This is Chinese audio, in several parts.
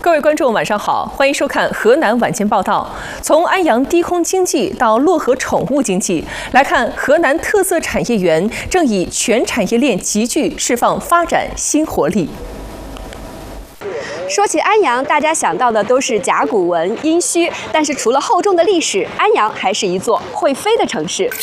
各位观众，晚上好，欢迎收看河南晚间报道。从安阳低空经济到漯河宠物经济，来看河南特色产业园正以全产业链集聚释放发展新活力。 说起安阳，大家想到的都是甲骨文、殷墟，但是除了厚重的历史，安阳还是一座会飞的城市。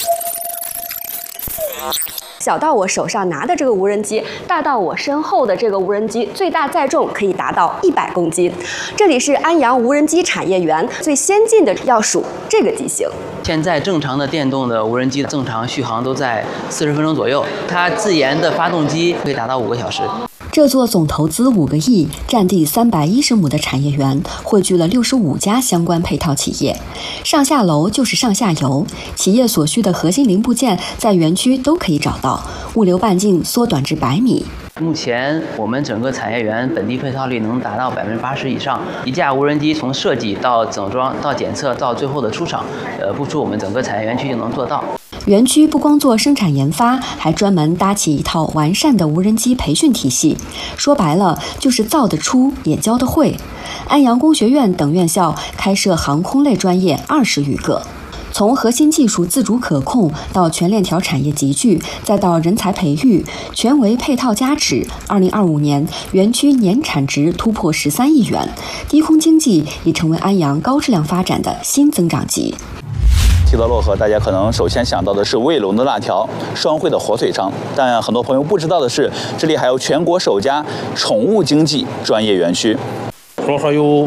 小到我手上拿的这个无人机，大到我身后的这个无人机，最大载重可以达到100公斤。这里是安阳无人机产业园，最先进的要数这个机型。 现在正常的电动的无人机正常续航都在40分钟左右，它自研的发动机可以达到5个小时。 这座总投资5个亿、占地310亩的产业园，汇聚了65家相关配套企业。上下楼就是上下游，企业所需的核心零部件在园区都可以找到，物流半径缩短至100米。 目前我们整个产业园本地配套率能达到80%以上，一架无人机从设计到整装到检测到最后的出厂，不出我们整个产业园区就能做到。 园区不光做生产研发，还专门搭起一套完善的无人机培训体系。说白了，就是造得出也教得会。安阳工学院等院校开设航空类专业20余个。从核心技术自主可控到全链条产业集聚，再到人才培育，全为配套加持。2025年，园区年产值突破13亿元，低空经济已成为安阳高质量发展的新增长极。 提到漯河，大家可能首先想到的是卫龙的辣条、双汇的火腿肠，但很多朋友不知道的是，这里还有全国首家宠物经济专业园区。 漯河有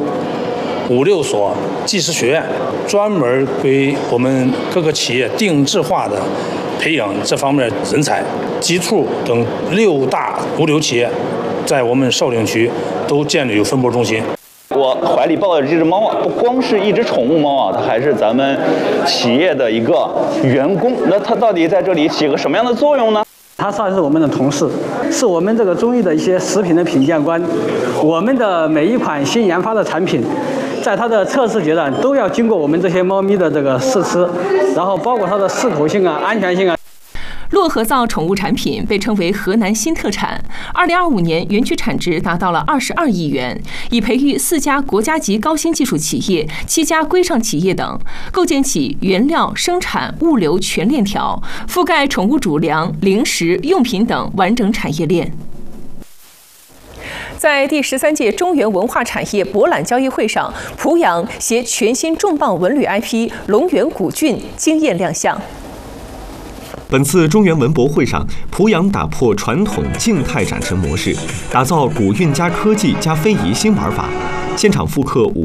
5-6所技师学院，专门给我们各个企业定制化的培养这方面人才。机处等6大物流企业在我们绍兴区都建立有分拨中心。 我怀里抱的这只猫啊，不光是一只宠物猫啊，它还是咱们企业的一个员工。那它到底在这里起个什么样的作用呢？ 它算是我们的同事，是我们这个中医的一些食品的品鉴官。我们的每一款新研发的产品，在它的测试阶段都要经过我们这些猫咪的这个试吃，然后包括它的适口性啊、安全性啊。 漯河造宠物产品被称为河南新特产。2025年，园区产值达到了22亿元，已培育4家国家级高新技术企业、7家规上企业等，构建起原料、生产、物流全链条，覆盖宠物主粮、零食、用品等完整产业链。在第13届中原文化产业博览交易会上，濮阳携全新重磅文旅 IP 龙源古郡惊艳亮相。 本次中原文博会上，濮阳打破传统静态展陈模式，打造古韵加科技加非遗新玩法，现场复刻